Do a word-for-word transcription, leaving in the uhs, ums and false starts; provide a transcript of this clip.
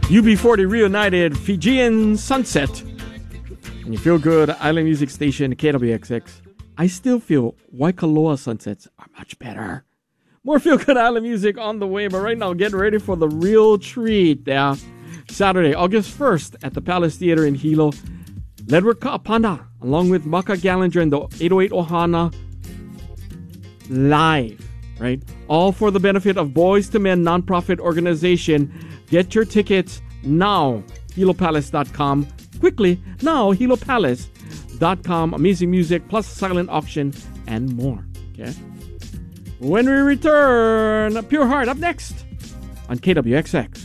U B forty reunited Fijian Sunset. And you feel good, Island Music Station, K W X X. I still feel Waikoloa sunsets are much better. More feel good Island music on the way, but right now get ready for the real treat. Yeah. Saturday, August first at the Palace Theater in Hilo. Ledward Ka'apana, along with Maka Gallagher and the eight oh eight Ohana, live, right? All for the benefit of Boys to Men nonprofit organization. Get your tickets now, hilo palace dot com. Quickly, now, hilo palace dot com. Amazing music, plus silent auction, and more. Okay? When we return, Pure Heart up next on K W X X.